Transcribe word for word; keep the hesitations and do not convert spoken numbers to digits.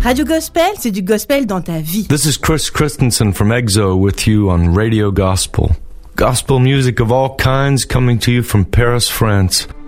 Radio Gospel, c'est du gospel dans ta vie. This is Chris Christensen from EXO with you on Radio Gospel. Gospel music of all kinds coming to you from Paris, France.